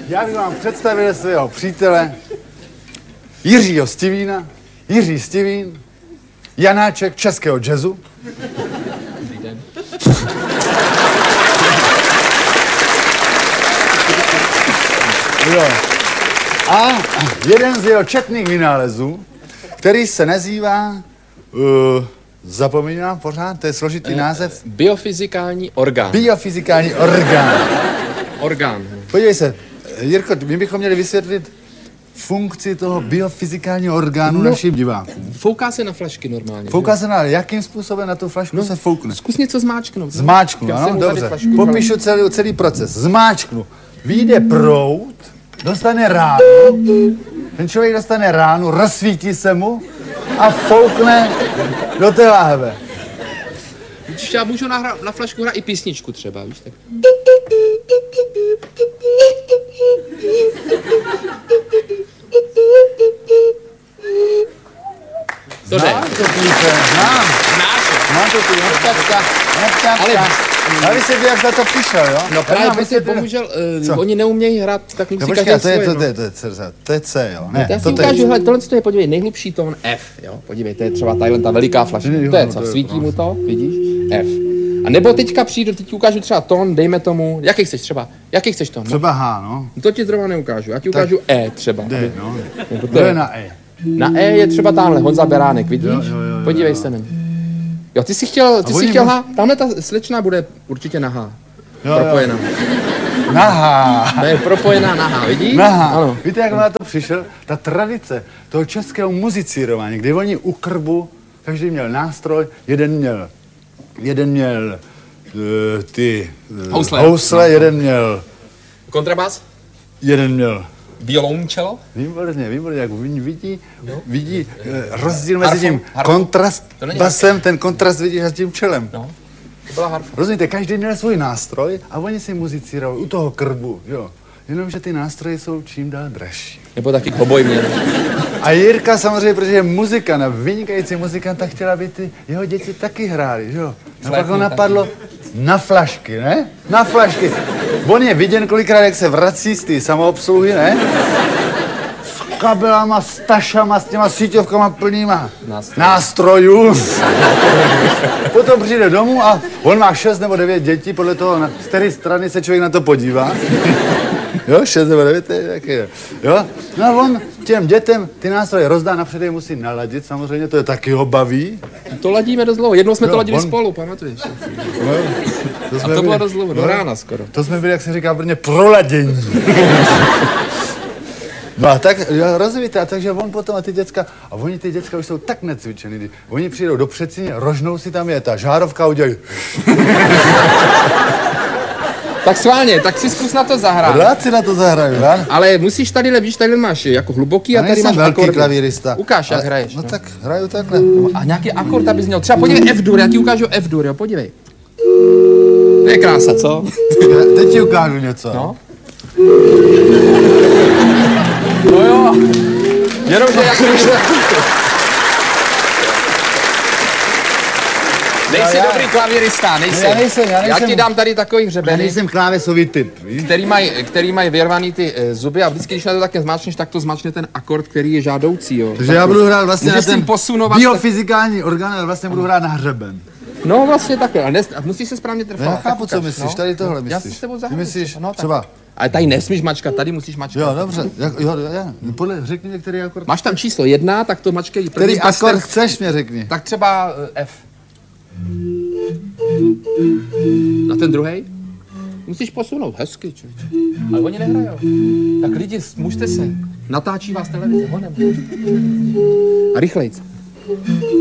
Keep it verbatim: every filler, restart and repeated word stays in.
Já bych vám představil svého přítele Jiřího Stivína, Jiří Stivín, Janáček českého jazzu. Dobrý den. Jo. A jeden z jeho četných vynálezů, který se nazývá, uh, zapomínám pořád, to je složitý uh, název. Biofyzikální orgán. Biofyzikální orgán. Orgán. Podívej se, Jirko, my bychom měli vysvětlit funkci toho biofyzikálního orgánu no, našim divákům. Fouká se na flašky normálně. Fouká že? se na, jakým způsobem na tu flašku no, se foukne? Zkus něco zmáčknout. Zmáčknu, ano, dobře. Flašku, popíšu celý, celý proces. Zmáčknu. Vyjde proud, dostane ránu, ten člověk dostane ránu, rozsvítí se mu a foukne do té láhve. Já můžu na, hra, na flašku hrát i písničku třeba, víš tak. To jde. Znám to píše, znám. Znám to píše, neptačka, neptačka. Ale vy jste jak za to přišel, jo? No právě, protože bohužel, uh, oni neumějí hrát tak musí no, každý to je, svoje, to, to, to, je, to, je, to je C, jo? Ne, já si ukážu, hele, tohle je, podívej, nejhlubší tón F, jo? Podívej, to je třeba tadyhle ta veliká flaška, to je co, svítí mu to, vidíš? F. A nebo teďka přijdu, teď ti ukážu třeba tón, dejme tomu, jaký chceš třeba, jaký chceš tón? Třeba H, no. To ti zrovna neukážu, já ti ukážu E třeba. D, no. To je na E. Na E je třeba tamhle, Honza Beránek, vidíš? Jo, jo, jo, podívej jo. se na ně. Jo, ty jsi chtěl, ty jsi chtěl H, tamhle ta slečna bude určitě na H. Jo, propojená. Jo. Na H. To je propojená na H, vidíš? Na H. Ano. Víte, jak na to přišel? Ta tradice toho českého muzicírování, kdy oni u krbu, každý měl nástroj, jeden měl, jeden měl uh, ty uh, housle, housle jeden měl kontrabas, jeden měl violoncello. Výborně, výborně, jak vidí, no. vidí uh, rozdíl mezi tím kontrast basem, ten kontrast vidíš s tím čelem. No. To byla harfa. Rozumíte, každý měl svůj nástroj a oni si muzicírovali u toho krbu, jo. Jenomže ty nástroje jsou čím dál dražší. Nebo taky oboj měl. A Jirka samozřejmě, protože je muzikant a vynikající muzikant, tak chtěla, aby ty jeho děti taky hráli, jo. A pak ho napadlo na flašky, ne? Na flašky. On je viděn kolikrát, jak se vrací z té samoobsluhy, ne? S kabelama, s tašama, s těma síťovkama plnýma nástrojů. nástrojů. Potom přijde domů a on má šest nebo devět dětí, podle toho, na, z které strany se člověk na to podívá. Jo, šest nebo devět, taky je. Jo? No a on těm dětem ty nástroje rozdá, napřed je musí naladit, samozřejmě, to je taky ho baví. To ladíme dost dlouho, jednou jsme jo, to ladili on... spolu, pamatuješ? No, to a to bylo dost dlouho, do no, rána skoro. To jsme byli, jak se říká v Brně, proladění. No a tak, jo, rozumíte, a takže on potom a ty děcka, a oni ty děcka už jsou tak necvičený, oni přijdou do předsíně, rožnou si tam je ta žárovka udělají. Tak schválně, tak si zkus na to zahrát. Rád si na to zahraju, ne? Ale musíš tady, víš, tady máš jako hluboký a, a tady máš velký akordy. Klavírista. Ukáž, jak ale, hraješ. No, no tak hraju takhle. A nějaký akord, abys měl. Třeba podívej F-dur, já ti ukážu F-dur, jo, podívej. To je krása, co? Já teď ti ukážu něco. No. No jo. Jenomže jak když... Nejsi já, já, dobrý klavírista, nejsi. Já nejsem, já nejsem. Já ti dám tady takový hřebeny. Já nejsem klávesový typ, víš? Který mají který maj vyrvaný ty e, zuby a vždycky, když na to také zmáčneš, tak to zmáčne ten akord, který je žádoucí, jo. Takže já budu hrát vlastně můžeš na ten posunovat biofyzikální orgán, ale vlastně budu hrát na hřeben. No vlastně takhle, ale nes, musíš se správně trefovat. Já chápu, co myslíš, tady tohle myslíš. Já si s tebou zahraju. Ty myslíš no, třeba... Ale tady nesmíš mačkat, tady musíš mačkat. Jo, dobře, jo, jo, jo. Podle, řekni mi, který akord. Máš tam číslo jedna, tak to mačkej. Který akord chceš, mě řekni. Tak třeba uh, F. Na ten druhý? Musíš posunout, hezky, člověče. Ale oni nehrajou. Tak lidi, mužte se. Natáčí vás televize, honem. A rychlejc.